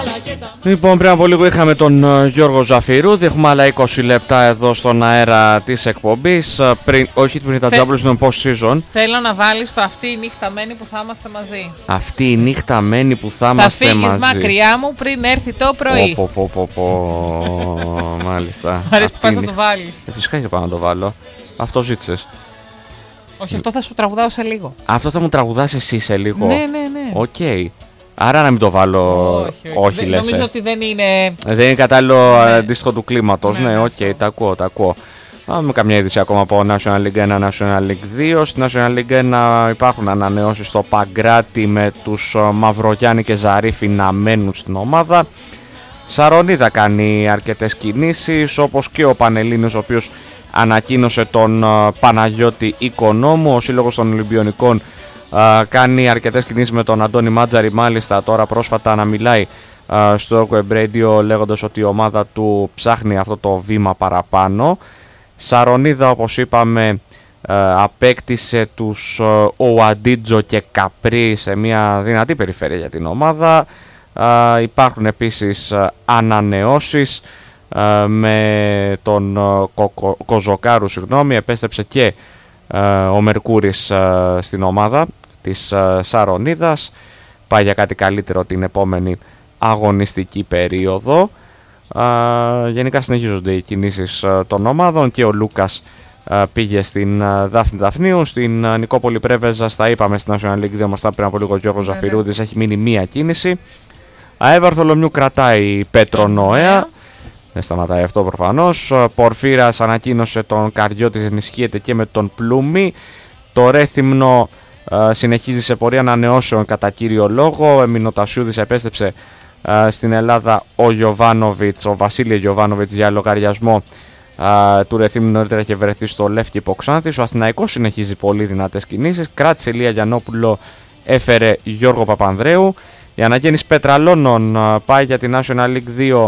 Λοιπόν, πριν από λίγο είχαμε τον Γιώργο Ζαφυρούδη. Έχουμε άλλα 20 λεπτά εδώ στον αέρα της εκπομπής. Όχι πριν τα Τζάμπλους, είναι post season. Θέλω να βάλεις το αυτή η νύχτα μένη που θα είμαστε μαζί. Αυτή η νύχτα μένη που θα είμαστε μαζί. Θα φύγεις μακριά μου πριν έρθει το πρωί. Μάλιστα. Μ' αρέσει που πας να το βάλεις. Φυσικά και πάω να το βάλω. Αυτό ζήτησες. Όχι, αυτό θα σου τραγουδάω σε λίγο. Αυτό θα μου τραγουδάς εσύ σε λίγο. Ναι. Οκ. Άρα να μην το βάλω. Όχι, λες. Νομίζω ότι δεν είναι. Δεν είναι κατάλληλο αντίστοιχο του κλίματος. Ναι, οκ, τα ακούω. Máme καμιά είδηση ακόμα από National League 1, National League 2. Στη National League 1 υπάρχουν ανανεώσεις στο Παγκράτη με τους Μαυρογιάννη και Ζαρίφη να μένουν στην ομάδα. Σαρονίδα κάνει αρκετές κινήσεις, όπως και ο Πανελλήνιος, ο οποίος ανακοίνωσε τον Παναγιώτη Οικονόμου. Ο Σύλλογος των Ολυμπιονικών κάνει αρκετές κινήσεις με τον Αντώνη Μάτζαρη, μάλιστα τώρα πρόσφατα να μιλάει στο Web Radio λέγοντας ότι η ομάδα του ψάχνει αυτό το βήμα παραπάνω. Σαρονίδα, όπως είπαμε, απέκτησε τους Οαντίτζο και Καπρί σε μια δυνατή περιφέρεια για την ομάδα. Υπάρχουν επίσης ανανεώσεις με τον Κοζοκάρου, επέστρεψε και ο Μερκούρης στην ομάδα της Σαρονίδας. Πάει για κάτι καλύτερο την επόμενη αγωνιστική περίοδο. Γενικά συνεχίζονται οι κινήσεις των ομάδων και ο Λούκας πήγε στην Δάφνη Δαφνίου. Στην Νικόπολη Πρέβεζα, στα είπαμε, στην National League 2 μας τα πριν από λίγο ο Γιώργος Ζαφυρούδης, έχει μείνει μία κίνηση. Αέβαρθο Λομιού κρατάει Πέτρο Νοέα. Δεν σταματάει αυτό προφανώς. Πορφύρας ανακοίνωσε τον Καριώτης, ενισχύεται και με τον Πλούμι. Το Ρέθυμνο συνεχίζει σε πορεία ανανεώσεων κατά κύριο λόγο. Μινοτασιούδης επέστρεψε στην Ελλάδα ο Βασίλη Γιοβάνοβιτς για λογαριασμό του Ρεθύμνου, νωρίτερα είχε βρεθεί στο Λεύκη Ποξάνθης. Ο Αθηναϊκός συνεχίζει πολύ δυνατές κινήσεις. Κράτησε Ηλία Γιαννόπουλο, έφερε Γιώργο Παπανδρέου. Η αναγέννηση Πετραλώνων πάει για την National League 2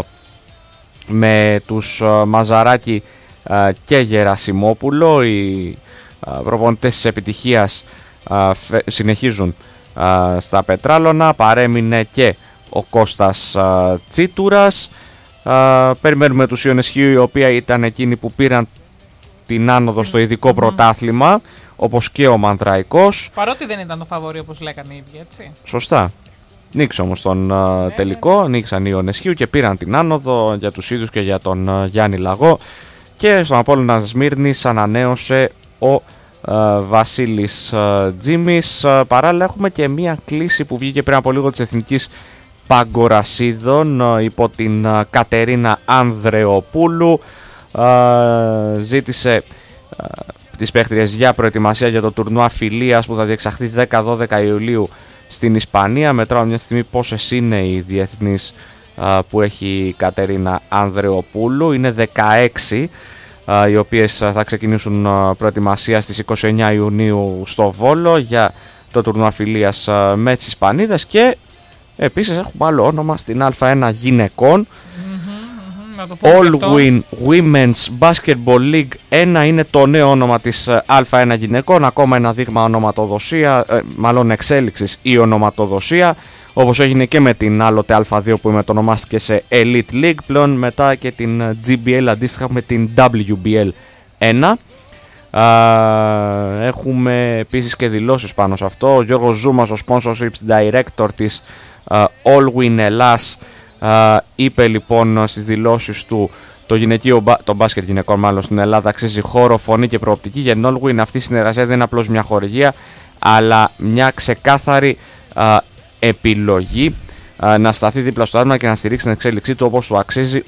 με τους Μαζαράκη και Γερασιμόπουλο. Οι προπονητές της επιτυχίας συνεχίζουν στα Πετράλωνα. Παρέμεινε και ο Κώστας Τσίτουρας. Περιμένουμε τους Ιωνεσχύου, η οποία ήταν εκείνοι που πήραν την άνοδο στο ειδικό πρωτάθλημα, όπως και ο Μανδραϊκός. Παρότι δεν ήταν το φαβορί, όπως λέγανε οι ίδιοι, έτσι. Σωστά. Νίξε όμως τον τελικό, νίξαν οι Ιωνεσχύου και πήραν την άνοδο για τους ίδιους και για τον Γιάννη Λαγό. Και στον Απόλλωνα Σμύρνης ανανέωσε ο Βασίλης Τζίμης. Παράλληλα έχουμε και μία κλήση που βγήκε πριν από λίγο της Εθνικής Παγκορασίδων υπό την Κατερίνα Ανδρεοπούλου. Ζήτησε τις παίχτριες για προετοιμασία για το τουρνουά φιλίας που θα διεξαχθεί 10-12 Ιουλίου στην Ισπανία. Μετράω μια στιγμή πόσες είναι οι διεθνείς που έχει η Κατερίνα Ανδρεοπούλου. Είναι 16 οι οποίες θα ξεκινήσουν προετοιμασία στις 29 Ιουνίου στο Βόλο για το τουρνουά φιλίας με τις Ισπανίδες. Και επίσης έχουμε άλλο όνομα στην Α1 γυναικών. All Women's Basketball League 1 είναι το νέο όνομα της Α1 γυναικών. Ακόμα ένα δείγμα ονοματοδοσία, μάλλον εξέλιξης η ονοματοδοσία, όπως έγινε και με την άλλοτε Α2 που μετονομάστηκε σε Elite League. Πλέον μετά και την GBL αντίστοιχα με την WBL 1. Έχουμε επίσης και δηλώσεις πάνω σε αυτό. Ο Γιώργος Ζούμας, ο Sponsorships Director της All Win Ελλάς, είπε λοιπόν στις δηλώσεις του το μπάσκετ γυναικών μάλλον στην Ελλάδα αξίζει χώρο, φωνή και προοπτική. Για την All Win αυτή η συνεργασία δεν είναι απλώς μια χορηγία, αλλά μια ξεκάθαρη επιλογή να σταθεί δίπλα στο άθλημα και να στηρίξει την εξέλιξή του όπως του αξίζει